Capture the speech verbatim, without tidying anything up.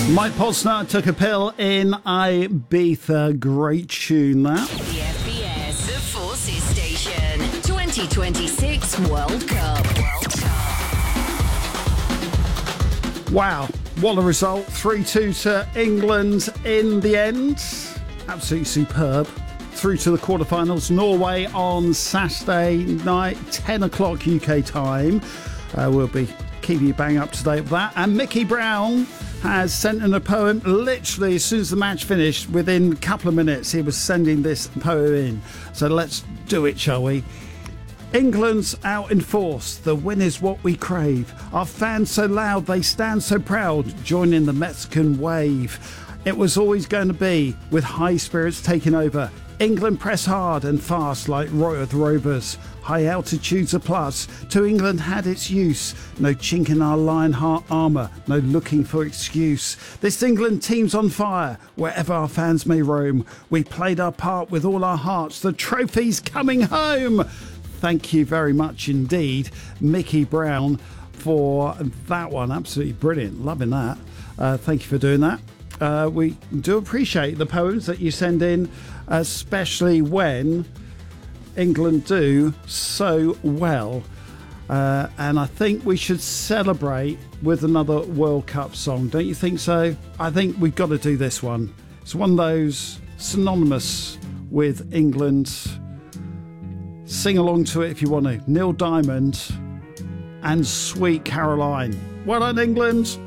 Mike Posner took a pill in Ibiza. Great tune, that. The F B S, the Forces Station, twenty twenty-six World Cup. World Cup. Wow, what a result. three two to England in the end. Absolutely superb. Through to the quarterfinals. Norway on Saturday night, ten o'clock U K time. Uh, we'll be keeping you bang up to date with that. And Mickey Brown has sent in a poem literally as soon as the match finished. Within a couple of minutes he was sending this poem in, so let's do it, shall we? England's out in force, the win is what we crave, our fans so loud they stand so proud, joining the Mexican wave. It was always going to be, with high spirits taking over. England press hard and fast like Roy of the Rovers. High altitudes a plus, to England had its use. No chink in our Lionheart armour, no looking for excuse. This England team's on fire, wherever our fans may roam. We played our part with all our hearts, the trophy's coming home. Thank you very much indeed, Mickey Brown, for that one. Absolutely brilliant, loving that. Uh, thank you for doing that. Uh, we do appreciate the poems that you send in, especially when England do so well. Uh, and I think we should celebrate with another World Cup song. Don't you think so? I think we've got to do this one. It's one of those synonymous with England. Sing along to it if you want to. Neil Diamond and Sweet Caroline. Well done, England.